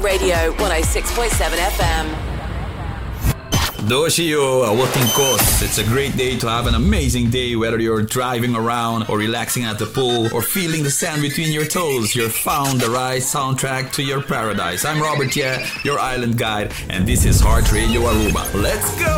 Radio 106.7 FM. Doshio, Awotinkos. It's a great day to have an amazing day, whether you're driving around or relaxing at the pool or feeling the sand between your toes. You're found the right soundtrack to your paradise. I'm Robert Ye, your island guide, and this is Heart Radio Aruba. Let's go!